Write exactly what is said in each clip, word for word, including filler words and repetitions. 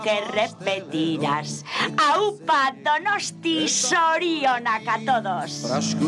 que repetirás. Aupa Donosti zorionak a todos.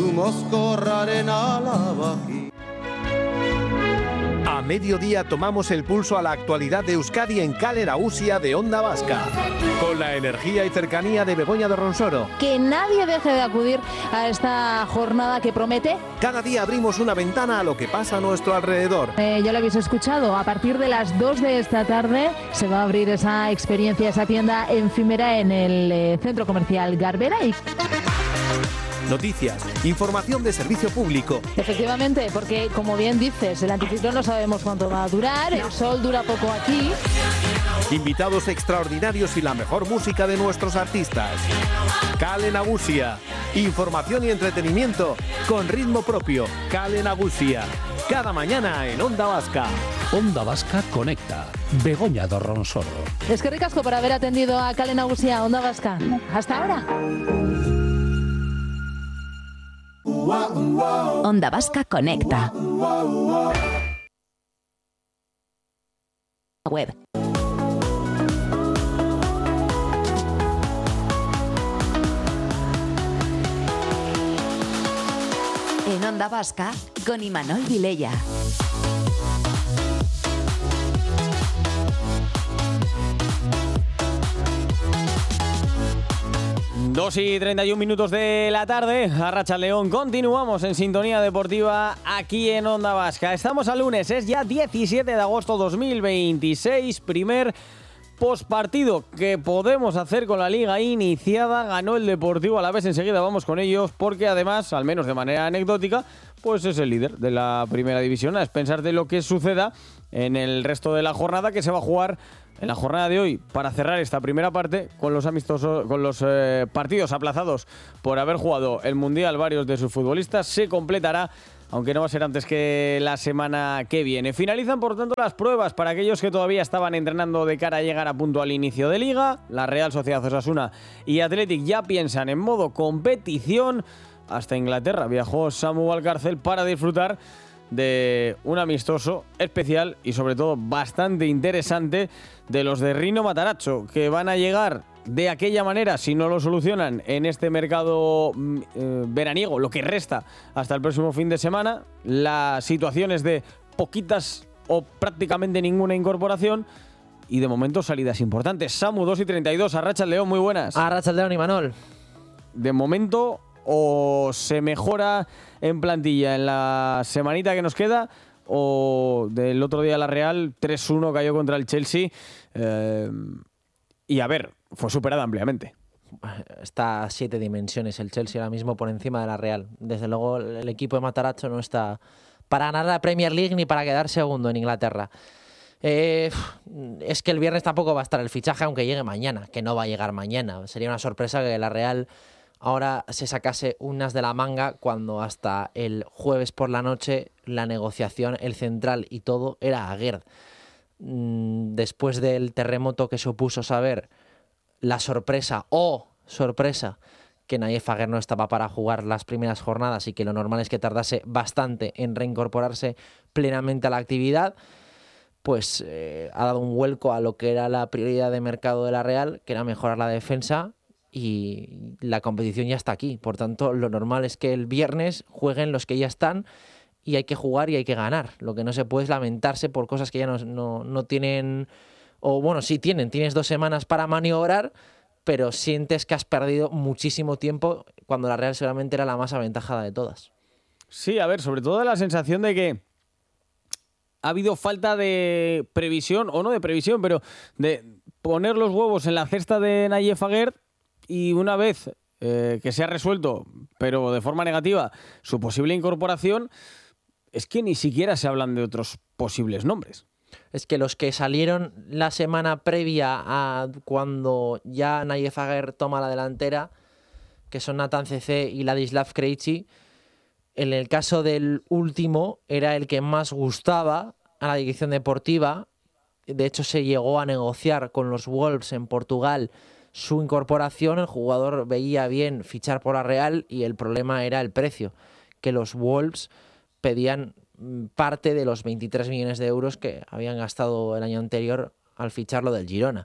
A mediodía tomamos el pulso a la actualidad de Euskadi en Kale Nagusia de Onda Vasca. Con la energía y cercanía de Begoña de Ronsoro. Que nadie deje de acudir a esta jornada que promete. Cada día abrimos una ventana a lo que pasa a nuestro alrededor. Eh, ya lo habéis escuchado, a partir de las dos de esta tarde se va a abrir esa experiencia, esa tienda efímera en el eh, centro comercial Garbera. Y... noticias, información de servicio público. Efectivamente, porque como bien dices, el anticiclón no sabemos cuánto va a durar, el sol dura poco aquí. Invitados extraordinarios y la mejor música de nuestros artistas. Kale Nagusia, información y entretenimiento con ritmo propio. Kale Nagusia, cada mañana en Onda Vasca. Onda Vasca conecta. Begoña de Ronsoro. Es que ricasco por haber atendido a Kale Nagusia, Onda Vasca. Hasta ahora. Onda Vasca conecta. Web. En Onda Vasca con Imanol Vilella. dos y treinta y un minutos de la tarde, Arratsaldeon, continuamos en sintonía deportiva aquí en Onda Vasca. Estamos a lunes, es ya diecisiete de agosto dos mil veintiséis, primer postpartido que podemos hacer con la liga iniciada. Ganó el Deportivo Alavés, enseguida vamos con ellos, porque además, al menos de manera anecdótica, pues es el líder de la primera división, a expensar de lo que suceda en el resto de la jornada, que se va a jugar en la jornada de hoy para cerrar esta primera parte con los amistosos, con los eh, partidos aplazados por haber jugado el Mundial varios de sus futbolistas. Se completará, aunque no va a ser antes que la semana que viene. Finalizan, por tanto, las pruebas para aquellos que todavía estaban entrenando de cara a llegar a punto al inicio de Liga. La Real Sociedad Osasuna y Athletic ya piensan en modo competición. Hasta Inglaterra viajó Samu Valcárcel para disfrutar de un amistoso especial y sobre todo bastante interesante de los de Rino Matarazzo, que van a llegar de aquella manera si no lo solucionan en este mercado eh, veraniego, lo que resta hasta el próximo fin de semana. La situación es de poquitas o prácticamente ninguna incorporación y de momento salidas importantes. Samu, dos y treinta y dos, Arratsaldeon, muy buenas. Arratsaldeon, Imanol. De momento, o se mejora en plantilla en la semanita que nos queda, o del otro día la Real tres uno cayó contra el Chelsea eh, y a ver, fue superada ampliamente. Está a siete dimensiones el Chelsea ahora mismo por encima de la Real. Desde luego el equipo de Matarazzo no está para ganar la Premier League ni para quedar segundo en Inglaterra. Eh, es que el viernes tampoco va a estar el fichaje, aunque llegue mañana, que no va a llegar mañana. Sería una sorpresa que la Real ahora se sacase unas de la manga cuando hasta el jueves por la noche la negociación, el central y todo era Aguerd. Después del terremoto que supuso saber la sorpresa o sorpresa que Nayef Aguerd no estaba para jugar las primeras jornadas y que lo normal es que tardase bastante en reincorporarse plenamente a la actividad, pues eh, ha dado un vuelco a lo que era la prioridad de mercado de la Real, que era mejorar la defensa. Y la competición ya está aquí. Por tanto, lo normal es que el viernes jueguen los que ya están y hay que jugar y hay que ganar. Lo que no se puede es lamentarse por cosas que ya no, no, no tienen... O bueno, sí tienen. Tienes dos semanas para maniobrar, pero sientes que has perdido muchísimo tiempo cuando la Real seguramente era la más aventajada de todas. Sí, a ver, sobre todo la sensación de que ha habido falta de previsión, o no de previsión, pero de poner los huevos en la cesta de Nayef Aguerd. Y una vez eh, que se ha resuelto, pero de forma negativa, su posible incorporación, es que ni siquiera se hablan de otros posibles nombres. Es que los que salieron la semana previa a cuando ya Nayef Aguerd toma la delantera, que son Nathan Cece y Ladislav Krejci, en el caso del último era el que más gustaba a la dirección deportiva. De hecho, se llegó a negociar con los Wolves en Portugal su incorporación. El jugador veía bien fichar por la Real y el problema era el precio, que los Wolves pedían parte de los veintitrés millones de euros que habían gastado el año anterior al ficharlo del Girona.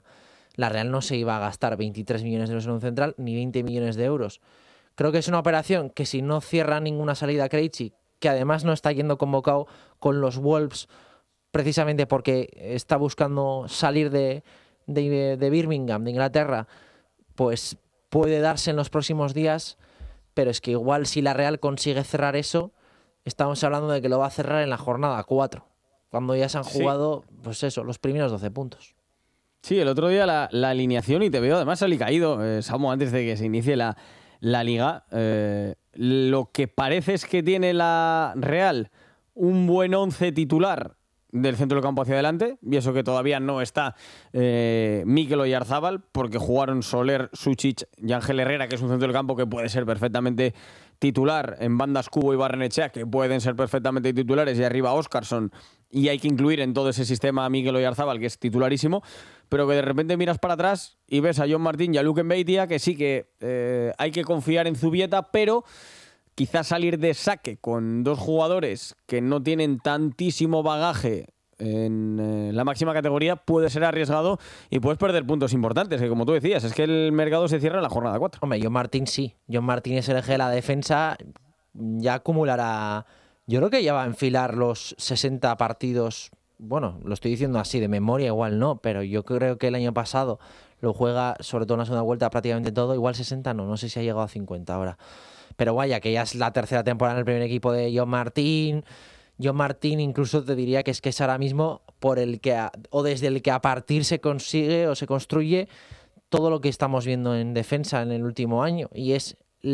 la Real no se iba a gastar veintitrés millones de euros en un central ni veinte millones de euros. Creo que es una operación que si no cierra ninguna salida Krejci, que además no está yendo convocado con los Wolves precisamente porque está buscando salir de, de, de Birmingham, de Inglaterra, pues puede darse en los próximos días, pero es que igual si la Real consigue cerrar eso, estamos hablando de que lo va a cerrar en la jornada cuatro, cuando ya se han jugado, sí. pues eso, los primeros doce puntos. Sí, el otro día la, la alineación, y te veo además alicaído, eh, Samu, antes de que se inicie la, la Liga, eh, lo que parece es que tiene la Real un buen once titular del centro del campo hacia adelante, y eso que todavía no está eh, Mikel Oyarzábal, porque jugaron Soler, Suchich y Ángel Herrera, que es un centro del campo que puede ser perfectamente titular, en bandas Cubo y Barrenechea, que pueden ser perfectamente titulares, y arriba Óscarson, y hay que incluir en todo ese sistema a Mikel Oyarzábal, que es titularísimo, pero que de repente miras para atrás y ves a John Martín y a Luke Mbeitia, que sí que eh, hay que confiar en Zubieta, pero quizás salir de saque con dos jugadores que no tienen tantísimo bagaje en eh, la máxima categoría puede ser arriesgado y puedes perder puntos importantes, que como tú decías, es que el mercado se cierra en la jornada cuatro. Hombre, John Martín sí. John Martín es el eje de la defensa, ya acumulará... Yo creo que ya va a enfilar los sesenta partidos, bueno, lo estoy diciendo así de memoria, igual no, pero yo creo que el año pasado lo juega, sobre todo en la segunda vuelta, prácticamente todo, igual sesenta no, no sé si ha llegado a cincuenta ahora. Pero vaya, que ya es la tercera temporada en el primer equipo de John Martín. John Martín incluso te diría que es que es ahora mismo por el que, a, o desde el que a partir se consigue o se construye todo lo que estamos viendo en defensa en el último año. Y es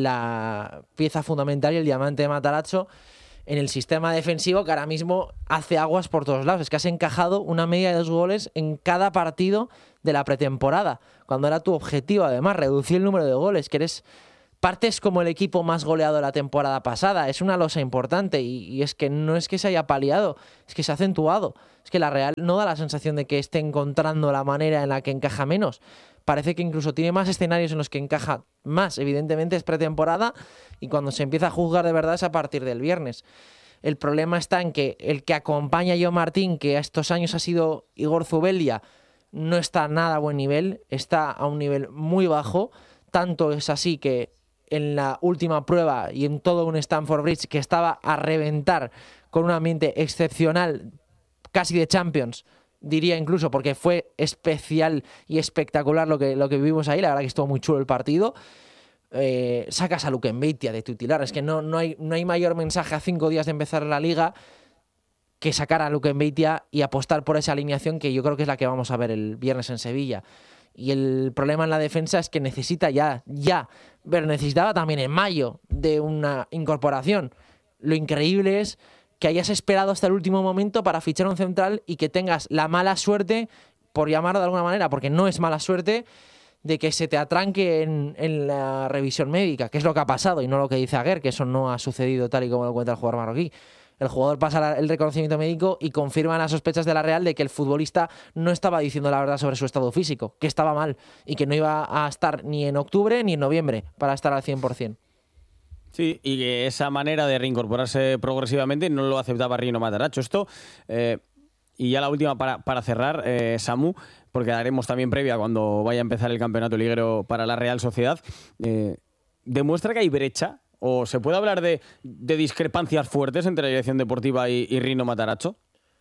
la pieza fundamental y el diamante de Matarazzo en el sistema defensivo que ahora mismo hace aguas por todos lados. Es que has encajado una media de dos goles en cada partido de la pretemporada, cuando era tu objetivo, además, reducir el número de goles, que eres... Partes como el equipo más goleado de la temporada pasada. Es una losa importante y, y es que no es que se haya paliado, es que se ha acentuado. Es que la Real no da la sensación de que esté encontrando la manera en la que encaja menos. Parece que incluso tiene más escenarios en los que encaja más. Evidentemente es pretemporada y cuando se empieza a juzgar de verdad es a partir del viernes. El problema está en que el que acompaña a John Martín, que a estos años ha sido Igor Zubeldia, no está a nada a buen nivel, está a un nivel muy bajo. Tanto es así que en la última prueba y en todo un Stamford Bridge que estaba a reventar con un ambiente excepcional, casi de Champions, diría incluso, porque fue especial y espectacular lo que, lo que vivimos ahí, la verdad que estuvo muy chulo el partido. Eh, sacas a Luke Mbeitia de titular, es que no, no, hay, no hay mayor mensaje a cinco días de empezar la Liga que sacar a Luke Mbeitia y apostar por esa alineación que yo creo que es la que vamos a ver el viernes en Sevilla. Y el problema en la defensa es que necesita ya, ya, pero necesitaba también en mayo de una incorporación. Lo increíble es que hayas esperado hasta el último momento para fichar un central y que tengas la mala suerte, por llamarlo de alguna manera, porque no es mala suerte, de que se te atranque en, en la revisión médica, que es lo que ha pasado y no lo que dice Aguer, que eso no ha sucedido tal y como lo cuenta el jugador marroquí. El jugador pasa el reconocimiento médico y confirma las sospechas de la Real de que el futbolista no estaba diciendo la verdad sobre su estado físico, que estaba mal y que no iba a estar ni en octubre ni en noviembre para estar al cien por ciento. Sí, y que esa manera de reincorporarse progresivamente no lo aceptaba Rino Matarazzo. Esto, eh, y ya la última para, para cerrar, eh, Samu, porque haremos también previa cuando vaya a empezar el campeonato liguero para la Real Sociedad, eh, demuestra que hay brecha. ¿O se puede hablar de, de discrepancias fuertes entre la dirección deportiva y, y Rino Matarazzo?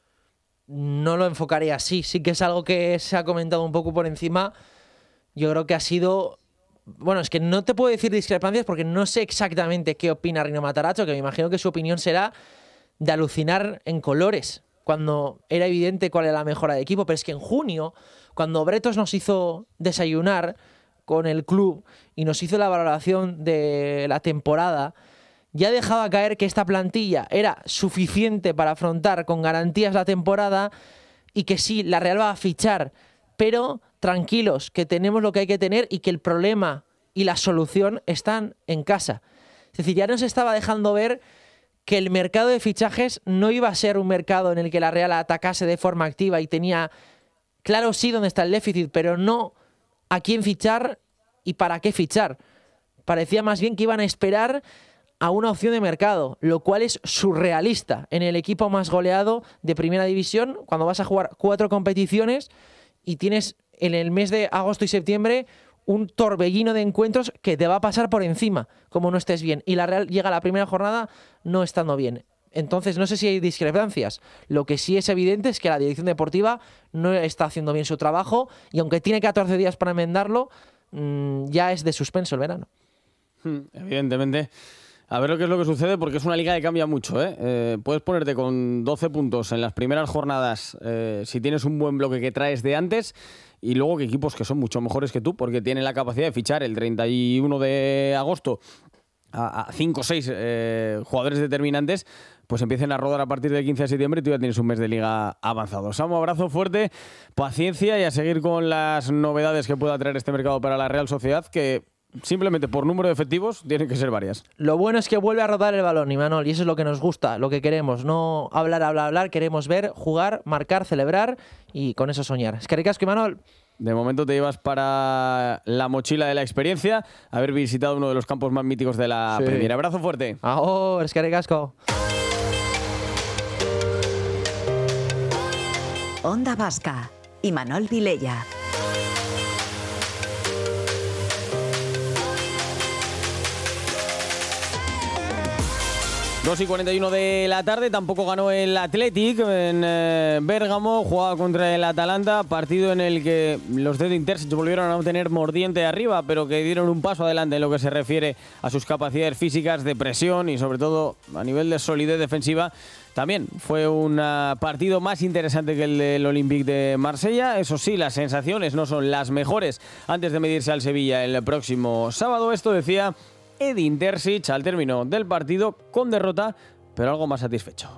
No lo enfocaría así. Sí que es algo que se ha comentado un poco por encima. Yo creo que ha sido... Bueno, es que no te puedo decir discrepancias porque no sé exactamente qué opina Rino Matarazzo, que me imagino que su opinión será de alucinar en colores, cuando era evidente cuál era la mejora de equipo. Pero es que en junio, cuando Bretos nos hizo desayunar con el club y nos hizo la valoración de la temporada, ya dejaba caer que esta plantilla era suficiente para afrontar con garantías la temporada y que sí, la Real va a fichar, pero tranquilos, que tenemos lo que hay que tener y que el problema y la solución están en casa. Es decir, ya nos estaba dejando ver que el mercado de fichajes no iba a ser un mercado en el que la Real atacase de forma activa y tenía claro sí dónde está el déficit, pero no a quién fichar y para qué fichar. Parecía más bien que iban a esperar a una opción de mercado, lo cual es surrealista en el equipo más goleado de primera división, cuando vas a jugar cuatro competiciones y tienes en el mes de agosto y septiembre un torbellino de encuentros que te va a pasar por encima, como no estés bien. Y la Real llega a la primera jornada no estando bien. Entonces, no sé si hay discrepancias. Lo que sí es evidente es que la dirección deportiva no está haciendo bien su trabajo y aunque tiene catorce días para enmendarlo, mmm, ya es de suspenso el verano. Evidentemente. A ver lo que es lo que sucede, porque es una liga que cambia mucho, ¿eh? Eh, puedes ponerte con doce puntos en las primeras jornadas eh, si tienes un buen bloque que traes de antes, y luego que equipos que son mucho mejores que tú, porque tienen la capacidad de fichar el treinta y uno de agosto a cinco o seis eh, jugadores determinantes, pues empiecen a rodar a partir del quince de septiembre y tú ya tienes un mes de liga avanzado. Samu, abrazo fuerte, paciencia y a seguir con las novedades que pueda traer este mercado para la Real Sociedad, que simplemente por número de efectivos tienen que ser varias. Lo bueno es que vuelve a rodar el balón, Imanol, y eso es lo que nos gusta, lo que queremos. No hablar, hablar, hablar, queremos ver, jugar, marcar, celebrar y con eso soñar. Es que ricasco, Imanol. De momento te llevas para la mochila de la experiencia haber visitado uno de los campos más míticos de la sí. Premier. Abrazo fuerte. Ahora, es que ricasco. Onda Vasca, Imanol Vilella. dos y cuarenta y uno de la tarde, tampoco ganó el Athletic en eh, Bérgamo, jugaba contra el Atalanta, partido en el que los de Intersic volvieron a tener mordiente arriba, pero que dieron un paso adelante en lo que se refiere a sus capacidades físicas de presión y sobre todo a nivel de solidez defensiva. También fue un uh, partido más interesante que el del Olympique de Marsella. Eso sí, las sensaciones no son las mejores antes de medirse al Sevilla el próximo sábado. Esto decía Edin Terzic al término del partido, con derrota, pero algo más satisfecho.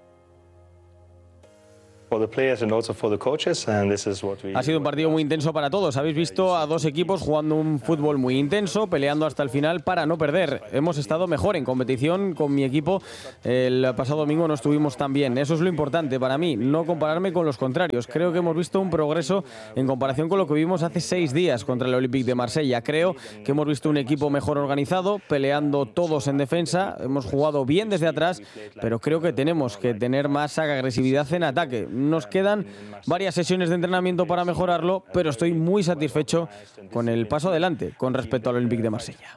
Ha sido un partido muy intenso para todos. Habéis visto a dos equipos jugando un fútbol muy intenso, peleando hasta el final para no perder. Hemos estado mejor en competición con mi equipo. El pasado domingo no estuvimos tan bien. Eso es lo importante para mí, no compararme con los contrarios. Creo que hemos visto un progreso en comparación con lo que vimos hace seis días contra el Olympique de Marsella. Creo que hemos visto un equipo mejor organizado, peleando todos en defensa. Hemos jugado bien desde atrás, pero creo que tenemos que tener más agresividad en ataque. Nos quedan varias sesiones de entrenamiento para mejorarlo, pero estoy muy satisfecho con el paso adelante con respecto al Olympique de Marsella.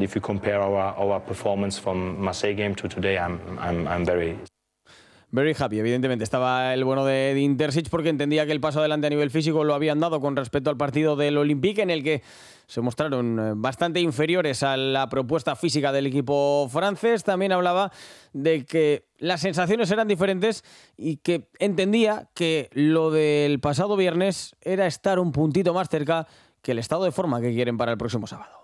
Very happy, evidentemente. Estaba el bueno de Edin Terzic porque entendía que el paso adelante a nivel físico lo habían dado con respecto al partido del Olympique, en el que se mostraron bastante inferiores a la propuesta física del equipo francés. También hablaba de que las sensaciones eran diferentes y que entendía que lo del pasado viernes era estar un puntito más cerca que el estado de forma que quieren para el próximo sábado.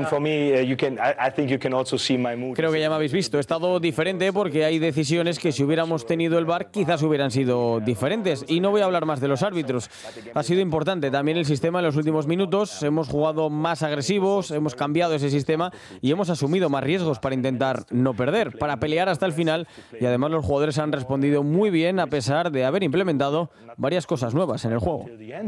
Creo que ya me habéis visto, he estado diferente porque hay decisiones que si hubiéramos tenido el V A R quizás hubieran sido diferentes. Y no voy a hablar más de los árbitros. Ha sido importante también el sistema en los últimos minutos. Hemos jugado más agresivos, hemos cambiado ese sistema y hemos asumido más riesgos para intentar no perder, para pelear hasta el final. Y además los jugadores han respondido muy bien a pesar de haber implementado varias cosas nuevas en el juego.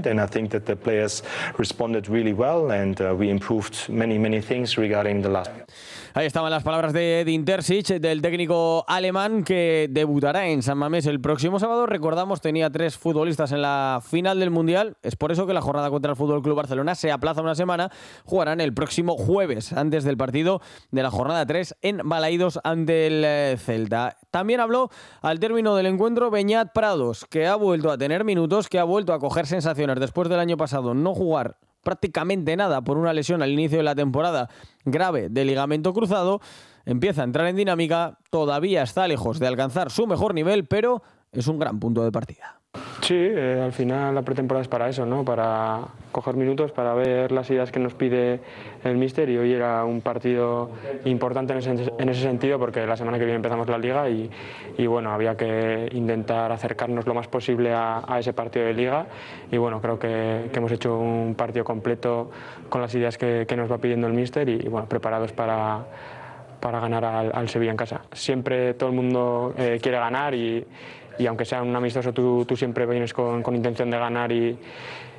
Ahí estaban las palabras de Edin Terzic, del técnico alemán que debutará en San Mamés el próximo sábado. Recordamos, tenía tres futbolistas en la final del Mundial. Es por eso que la jornada contra el F C Barcelona se aplaza una semana. Jugarán el próximo jueves, antes del partido de la jornada tres en Balaídos ante el Celta. También habló al término del encuentro Beñat Prados, que ha vuelto a tener minutos, que ha vuelto a coger sensaciones después del año pasado no jugar prácticamente nada por una lesión al inicio de la temporada grave de ligamento cruzado. Empieza a entrar en dinámica, todavía está lejos de alcanzar su mejor nivel, pero es un gran punto de partida. Sí, eh, al final la pretemporada es para eso, ¿no? Para coger minutos, para ver las ideas que nos pide el míster, y hoy era un partido importante en ese, en ese sentido porque la semana que viene empezamos la Liga y, y bueno, había que intentar acercarnos lo más posible a, a ese partido de Liga y bueno, creo que, que hemos hecho un partido completo con las ideas que, que nos va pidiendo el míster y, y bueno, preparados para, para ganar al, al Sevilla en casa. Siempre todo el mundo eh, quiere ganar y Y aunque sea un amistoso, tú, tú siempre vienes con, con intención de ganar y,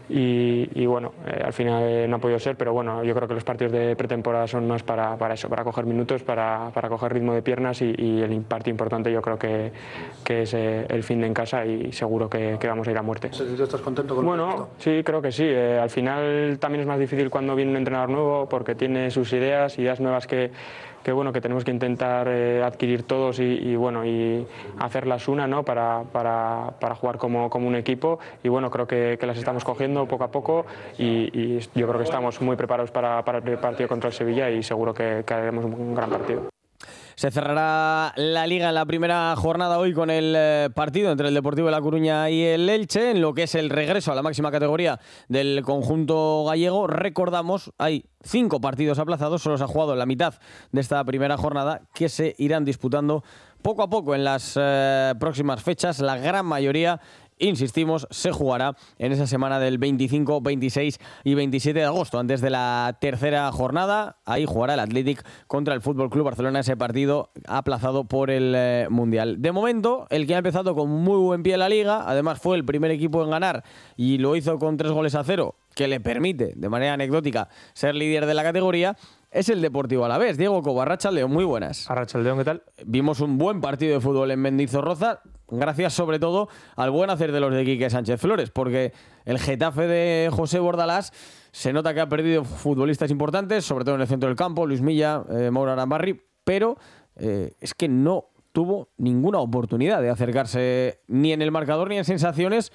y, y bueno, eh, al final eh, no ha podido ser, pero bueno, yo creo que los partidos de pretemporada son más para, para eso, para coger minutos, para, para coger ritmo de piernas y, y el partido importante yo creo que, que es eh, el fin de en casa y seguro que, que vamos a ir a muerte. ¿Estás contento con Bueno, esto? sí, creo que sí. Eh, al final también es más difícil cuando viene un entrenador nuevo porque tiene sus ideas, ideas nuevas que, que bueno, que tenemos que intentar eh, adquirir todos y, y bueno, y hacerlas una, ¿no? para, para, para jugar como, como un equipo y bueno, creo que, que las estamos cogiendo poco a poco y, y yo creo que estamos muy preparados para, para el partido contra el Sevilla y seguro que, que haremos un gran partido. Se cerrará la Liga en la primera jornada hoy con el eh, partido entre el Deportivo de La Coruña y el Elche, en lo que es el regreso a la máxima categoría del conjunto gallego. Recordamos, hay cinco partidos aplazados, solo se ha jugado la mitad de esta primera jornada, que se irán disputando poco a poco en las eh, próximas fechas. La gran mayoría, insistimos, se jugará en esa semana del veinticinco, veintiséis y veintisiete de agosto, antes de la tercera jornada. Ahí jugará el Athletic contra el F C Barcelona, ese partido aplazado por el eh, Mundial. De momento, el que ha empezado con muy buen pie la Liga, además fue el primer equipo en ganar y lo hizo con tres goles a cero, que le permite, de manera anecdótica, ser líder de la categoría, es el Deportivo Alavés. Diego Cobo, Arratsaldeon, muy buenas. Arratsaldeon, ¿qué tal? Vimos un buen partido de fútbol en Mendizorroza, gracias sobre todo al buen hacer de los de Quique Sánchez Flores, porque el Getafe de José Bordalás se nota que ha perdido futbolistas importantes, sobre todo en el centro del campo, Luis Milla, eh, Mauro Arambarri, pero eh, es que no tuvo ninguna oportunidad de acercarse ni en el marcador ni en sensaciones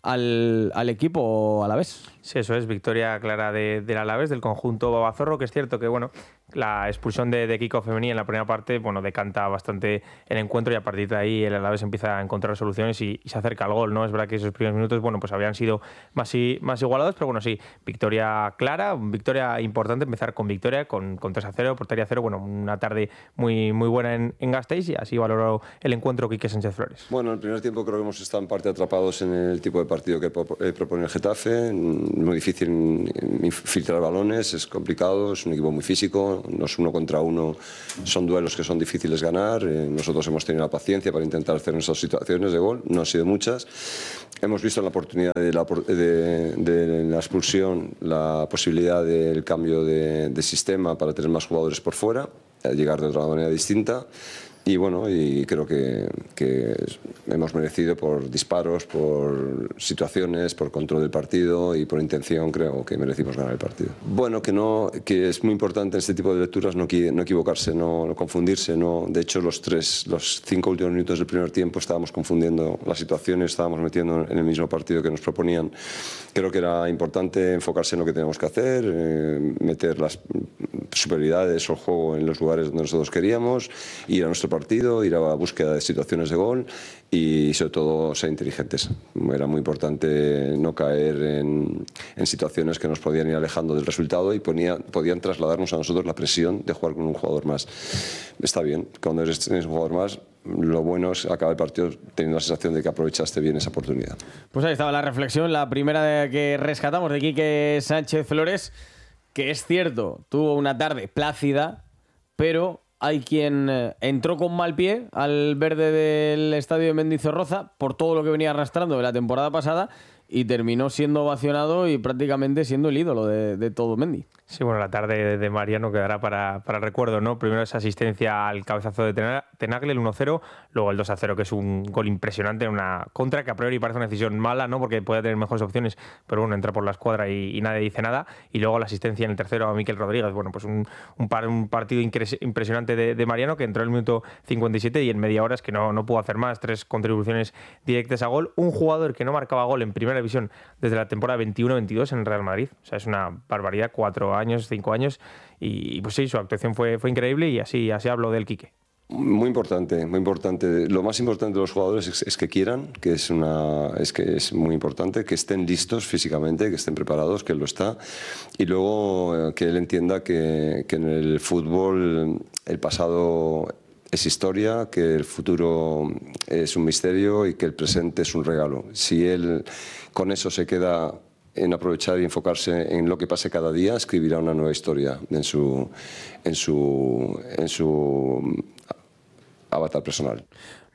al, al equipo alavés. Sí, eso es, victoria clara de, del Alavés, del conjunto babazorro, que es cierto que, bueno, la expulsión de, de Kiko Femení en la primera parte, bueno, decanta bastante el encuentro y a partir de ahí el Alavés empieza a encontrar soluciones y, y se acerca al gol, ¿no? Es verdad que esos primeros minutos, bueno, pues habían sido más, y, más igualados, pero bueno, sí, victoria clara, victoria importante, empezar con victoria, con, con tres a cero, portería cero, bueno, una tarde muy, muy buena en, en Gasteiz y así valoró el encuentro Quique Sánchez Flores. Bueno, el primer tiempo creo que hemos estado en parte atrapados en el tipo de partido que propone el Getafe, muy difícil filtrar balones, es complicado, es un equipo muy físico, los uno contra uno son duelos que son difíciles ganar, eh, nosotros hemos tenido la paciencia para intentar hacer nuestras situaciones de gol, no han sido muchas, hemos visto la oportunidad de la, de, de la expulsión, la posibilidad del cambio de, de sistema para tener más jugadores por fuera, llegar de otra manera distinta. Y bueno, y creo que, que hemos merecido por disparos, por situaciones, por control del partido y por intención, creo que merecimos ganar el partido. Bueno, que no, que es muy importante en este tipo de lecturas no, no equivocarse, no, no confundirse. No. De hecho, los tres, los cinco últimos minutos del primer tiempo estábamos confundiendo las situaciones, estábamos metiendo en el mismo partido que nos proponían. Creo que era importante enfocarse en lo que teníamos que hacer, eh, meter las superioridades o el juego en los lugares donde nosotros queríamos, ir a nuestro partido, ir a la búsqueda de situaciones de gol y sobre todo ser inteligentes. Era muy importante no caer en, en situaciones que nos podían ir alejando del resultado y ponía, podían trasladarnos a nosotros la presión de jugar con un jugador más. Está bien, cuando eres un jugador más, lo bueno es acabar el partido teniendo la sensación de que aprovechaste bien esa oportunidad. Pues ahí estaba la reflexión, la primera de que rescatamos de Quique Sánchez Flores, que es cierto, tuvo una tarde plácida, pero hay quien entró con mal pie al verde del estadio de Mendizorroza por todo lo que venía arrastrando de la temporada pasada y terminó siendo ovacionado y prácticamente siendo el ídolo de, de todo Mendy. Sí, bueno, la tarde de Mariano quedará para, para el recuerdo, ¿no? Primero esa asistencia al cabezazo de Tenagle, el uno cero, luego el dos a cero, que es un gol impresionante, una contra que a priori parece una decisión mala, ¿no? Porque puede tener mejores opciones, pero bueno, entra por la escuadra y, y nadie dice nada. Y luego la asistencia en el tercero a Miquel Rodríguez. Bueno, pues un, un, par, un partido impresionante de, de Mariano, que entró en el minuto cincuenta y siete y en media hora es que no, no pudo hacer más, tres contribuciones directas a gol. Un jugador que no marcaba gol en primera división desde la temporada veintiuno veintidós en el Real Madrid. O sea, es una barbaridad, cuatro años, cinco años, y pues sí, su actuación fue, fue increíble y así, así hablo del Quique. Muy importante, muy importante. Lo más importante de los jugadores es, es que quieran, que es, una, es que es muy importante, que estén listos físicamente, que estén preparados, que él lo está, y luego que él entienda que, que en el fútbol el pasado es historia, que el futuro es un misterio y que el presente es un regalo. Si él con eso se queda en aprovechar y enfocarse en lo que pase cada día, escribirá una nueva historia en su, en su, en su avatar personal.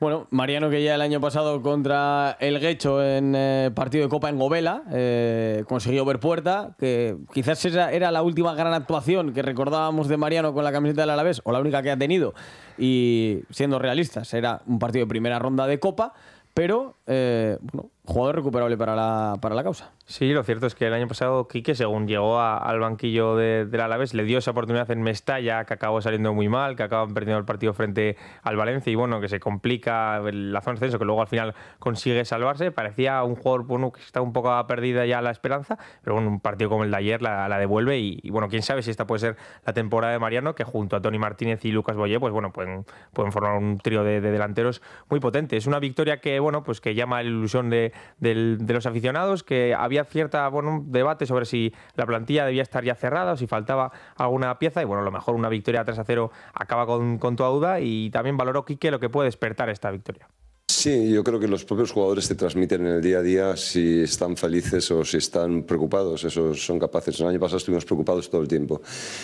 Bueno, Mariano, que ya el año pasado contra el Guecho en eh, partido de Copa en Govela eh, consiguió ver puerta, que quizás esa era la última gran actuación que recordábamos de Mariano con la camiseta del Alavés, o la única que ha tenido, y siendo realistas, era un partido de primera ronda de Copa, pero eh, bueno, jugador recuperable para la, para la causa. Sí, lo cierto es que el año pasado Quique, según llegó a, al banquillo de, del Alavés, le dio esa oportunidad en Mestalla, que acabó saliendo muy mal, que acaban perdiendo el partido frente al Valencia y bueno, que se complica la zona de ascenso, que luego al final consigue salvarse. Parecía un jugador bueno, que está un poco perdida ya la esperanza, pero bueno, un partido como el de ayer la, la devuelve y, y bueno, quién sabe si esta puede ser la temporada de Mariano, que junto a Toni Martínez y Lucas Boyé, pues bueno, pueden, pueden formar un trío de, de delanteros muy potente. Es una victoria que bueno, pues que llama a la ilusión de, de, de los aficionados, que había cierta, bueno, un debate sobre si la plantilla debía estar ya cerrada o si faltaba alguna pieza y bueno, a lo mejor una victoria tres a cero acaba con, con toda duda y también valoró Quique lo que puede despertar esta victoria. Sí, yo creo que los propios jugadores te transmiten en el día a día si están felices o si están preocupados. Eso son capaces. El año pasado estuvimos preocupados todo el tiempo.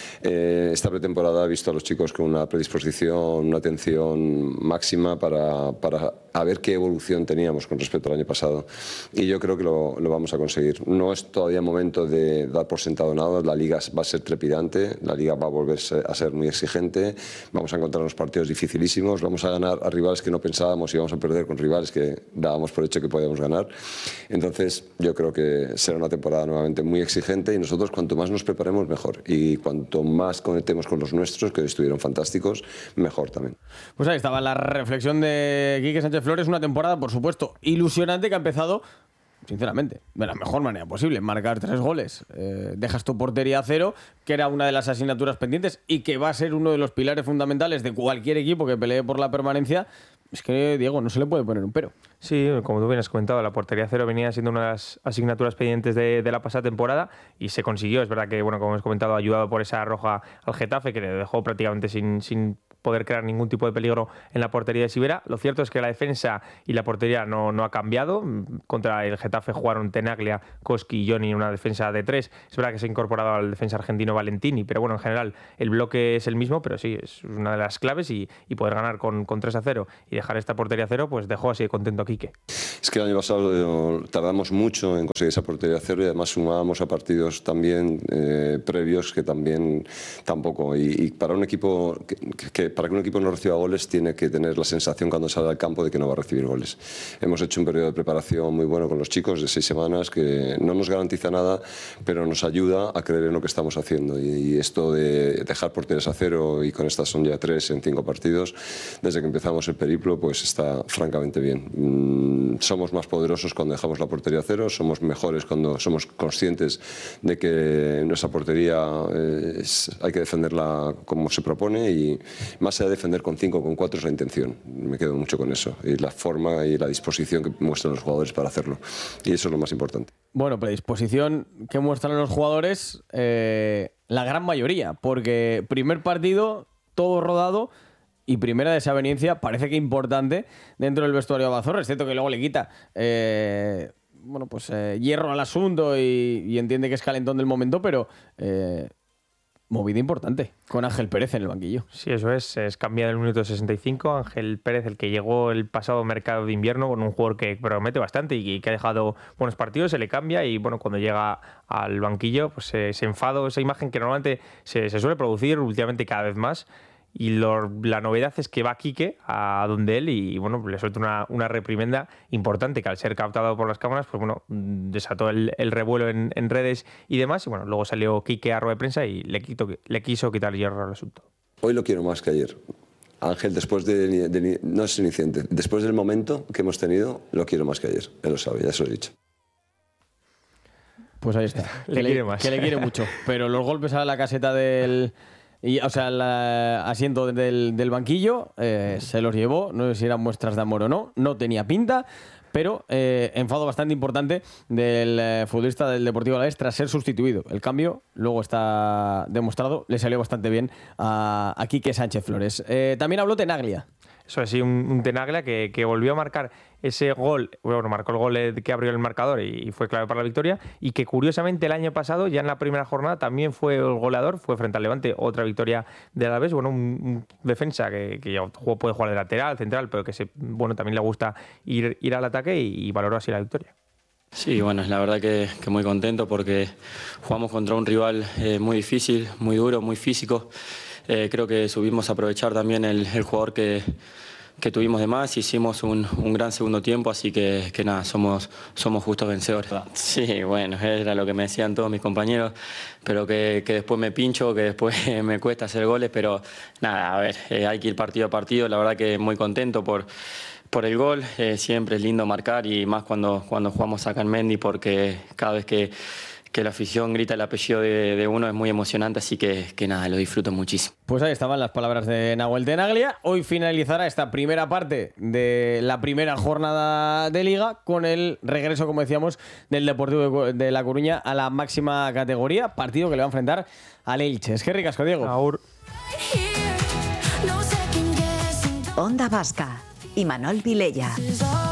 Eh, esta pretemporada he visto a los chicos con una predisposición, una atención máxima para, para a ver qué evolución teníamos con respecto al año pasado. Y yo creo que lo, lo vamos a conseguir. No es todavía momento de dar por sentado nada. La liga va a ser trepidante, la liga va a volver a ser muy exigente. Vamos a encontrar unos partidos dificilísimos. Vamos a ganar a rivales que no pensábamos y vamos a perder con rivales que dábamos por hecho que podíamos ganar. Entonces yo creo que será una temporada nuevamente muy exigente y nosotros cuanto más nos preparemos mejor y cuanto más conectemos con los nuestros, que estuvieron fantásticos, mejor también. Pues ahí estaba la reflexión de Quique Sánchez Flores, una temporada por supuesto ilusionante que ha empezado sinceramente, de la mejor manera posible, marcar tres goles. Eh, dejas tu portería a cero, que era una de las asignaturas pendientes y que va a ser uno de los pilares fundamentales de cualquier equipo que pelee por la permanencia. Es que, Diego, no se le puede poner un pero. Sí, como tú bien has comentado, la portería cero venía siendo una de las asignaturas pendientes de, de la pasada temporada y se consiguió. Es verdad que, bueno, como hemos comentado, ayudado por esa roja al Getafe, que le dejó prácticamente sin, sin poder crear ningún tipo de peligro en la portería de Sivera. Lo cierto es que la defensa y la portería no, no ha cambiado. Contra el Getafe jugaron Tenaglia, Koski y Johnny en una defensa de tres. Es verdad que se ha incorporado al defensa argentino Valentini, pero bueno, en general el bloque es el mismo, pero sí, es una de las claves y, y poder ganar con, con tres a cero y dejar esta portería a cero, pues dejó así de contento a Quique. Es que el año pasado tardamos mucho en conseguir esa portería a cero y además sumábamos a partidos también eh, previos que también tampoco. Y, y para un equipo que, que para que un equipo no reciba goles tiene que tener la sensación cuando sale al campo de que no va a recibir goles. Hemos hecho un periodo de preparación muy bueno con los chicos de seis semanas que no nos garantiza nada, pero nos ayuda a creer en lo que estamos haciendo. Y, y esto de dejar porterías a cero, y con estas son ya tres en cinco partidos, desde que empezamos el periplo, pues está francamente bien. Mm, somos más poderosos cuando dejamos la portería a cero, somos mejores cuando somos conscientes de que nuestra portería eh, es, hay que defenderla como se propone y más allá de defender con cinco o con cuatro es la intención. Me quedo mucho con eso y la forma y la disposición que muestran los jugadores para hacerlo. Y eso es lo más importante. Bueno, predisposición que muestran los jugadores, eh, la gran mayoría, porque primer partido, todo rodado. Y primera desaveniencia, parece que importante, dentro del vestuario de Abazorra. Es cierto que luego le quita eh, bueno, pues, eh, hierro al asunto y, y entiende que es calentón del momento, pero eh, movida importante con Ángel Pérez en el banquillo. Sí, eso es. Es cambiado en el minuto sesenta y cinco. Ángel Pérez, el que llegó el pasado mercado de invierno con un jugador que promete bastante y que ha dejado buenos partidos, se le cambia y bueno, cuando llega al banquillo, pues eh, ese enfado, esa imagen que normalmente se, se suele producir últimamente cada vez más. Y lo, la novedad es que va Quique a donde él y bueno, le suelta una, una reprimenda importante que al ser captado por las cámaras, pues bueno, desató el, el revuelo en, en redes y demás. Y bueno, luego salió Quique a rueda de prensa y le, quito, le quiso quitar hierro al asunto. Hoy lo quiero más que ayer. Ángel, después de, de, no es iniciante, después del momento que hemos tenido, lo quiero más que ayer. Él lo sabe, ya se lo he dicho. Pues ahí está. le que, quiere le, más. que le quiere mucho. Pero los golpes a la caseta del... Y, o sea, el asiento del, del banquillo eh, se los llevó, no sé si eran muestras de amor o no, no tenía pinta, pero eh, enfado bastante importante del eh, futbolista del Deportivo Alavés tras ser sustituido. El cambio, luego está demostrado, le salió bastante bien a, a Quique Sánchez Flores. Eh, también habló Tenaglia. eso sí, un, un Tenaglia que, que volvió a marcar ese gol, bueno, marcó el gol que abrió el marcador y fue clave para la victoria, y que curiosamente el año pasado, ya en la primera jornada, también fue el goleador, fue frente al Levante, otra victoria de Alavés, bueno, un, un defensa que, que ya puede jugar de lateral, central, pero que se, bueno, también le gusta ir, ir al ataque y, y valoró así la victoria. Sí, bueno, la verdad que, que muy contento porque jugamos contra un rival eh, muy difícil, muy duro, muy físico. Eh, creo que supimos aprovechar también el, el jugador que, que tuvimos de más, hicimos un, un gran segundo tiempo, así que, que nada, somos, somos justos vencedores. Sí, bueno, era lo que me decían todos mis compañeros, pero que, que después me pincho, que después me cuesta hacer goles, pero nada, a ver, eh, hay que ir partido a partido, la verdad que muy contento por... por el gol, eh, siempre es lindo marcar y más cuando, cuando jugamos acá en Mendy porque cada vez que, que la afición grita el apellido de, de uno es muy emocionante, así que, que nada, lo disfruto muchísimo. Pues ahí estaban las palabras de Nahuel Tenaglia. Hoy finalizará esta primera parte de la primera jornada de Liga con el regreso, como decíamos, del Deportivo de La Coruña a la máxima categoría, partido que le va a enfrentar al Elche. Es que ricasco, Diego. Aur. Onda Vasca. Imanol Vilella.